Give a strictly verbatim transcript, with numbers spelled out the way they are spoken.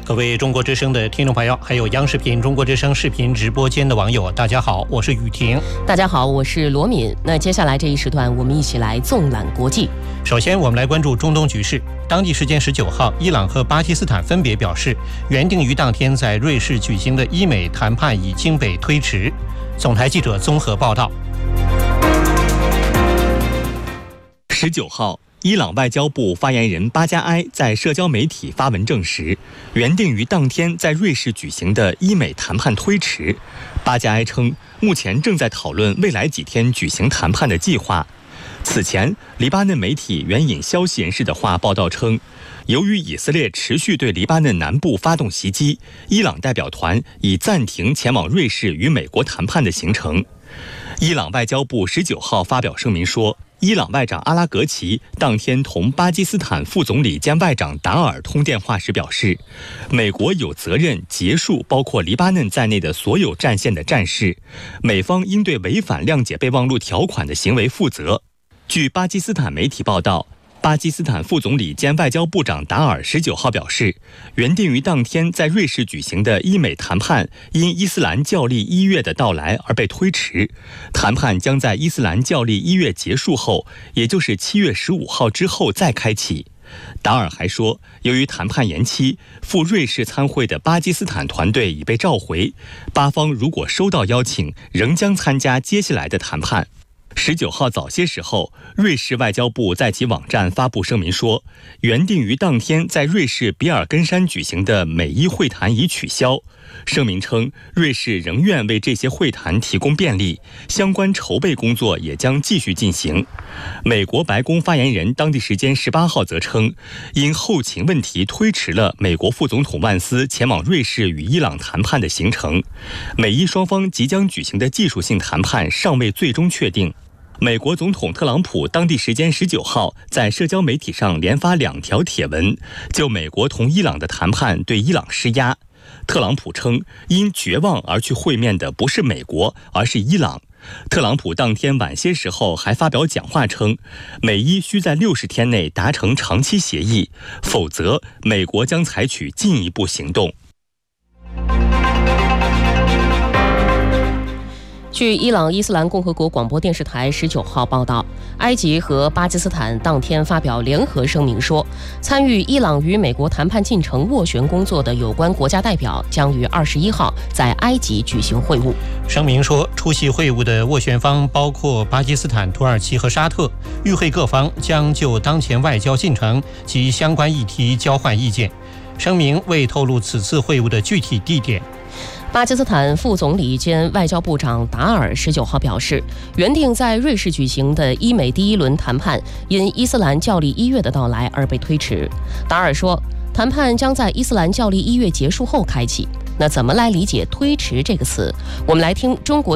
各位中国之声的听众朋友，还有央视频中国之声视频直播间的网友，大家好，我是雨婷。 大家好，我是罗敏。那接下来这一时段，我们一起来纵览国际。 首先，我们来关注中东局势。当地时间十九号，伊朗和巴基斯坦分别表示，原定于当天在瑞士举行的伊美谈判已经被推迟。总台记者综合报道。 十九号。伊朗外交部发言人巴加埃在社交媒体发文证实，原定于当天在瑞士举行的伊美谈判推迟。巴加埃称，目前正在讨论未来几天举行谈判的计划。此前，黎巴嫩媒体援引消息人士的话报道称，由于以色列持续对黎巴嫩南部发动袭击，伊朗代表团已暂停前往瑞士与美国谈判的行程。伊朗外交部十九号发表声明说，伊朗外长阿拉格齐当天同巴基斯坦副总理兼外长达尔通电话时表示，美国有责任结束包括黎巴嫩在内的所有战线的战事，美方应对违反谅解备忘录条款的行为负责。据巴基斯坦媒体报道，巴基斯坦副总理兼外交部长达尔十九号表示，原定于当天在瑞士举行的伊美谈判因伊斯兰教历一月的到来而被推迟，谈判将在伊斯兰教历一月结束后，也就是七月十五号之后再开启。达尔还说，由于谈判延期，赴瑞士参会的巴基斯坦团队已被召回，巴方如果收到邀请，仍将参加接下来的谈判。十九号早些时候，瑞士外交部在其网站发布声明说，原定于当天在瑞士比尔根山举行的美伊会谈已取消。声明称，瑞士仍愿为这些会谈提供便利，相关筹备工作也将继续进行。美国白宫发言人当地时间十八号则称，因后勤问题推迟了美国副总统万斯前往瑞士与伊朗谈判的行程。美伊双方即将举行的技术性谈判尚未最终确定。美国总统特朗普当地时间十九号在社交媒体上连发两条帖文，就美国同伊朗的谈判对伊朗施压。特朗普称，因绝望而去会面的不是美国，而是伊朗。特朗普当天晚些时候还发表讲话称，美伊需在六十天内达成长期协议，否则美国将采取进一步行动。 据伊朗伊斯兰共和国广播电视台十九号报道，埃及和巴基斯坦当天发表联合声明说，参与伊朗与美国谈判进程斡旋工作的有关国家代表将于二十一号在埃及举行会晤。 声明说，出席会晤的斡旋方包括巴基斯坦、土耳其和沙特，与会各方将就当前外交进程及相关议题交换意见。声明未透露此次会晤的具体地点。 巴基斯坦副总理兼外交部长达尔十九号表示，原定在瑞士举行的伊美第一轮谈判因伊斯兰教历一月的到来而被推迟。达尔说，谈判将在伊斯兰教历一月结束后开启。那怎么来理解推迟这个词？我们来听中国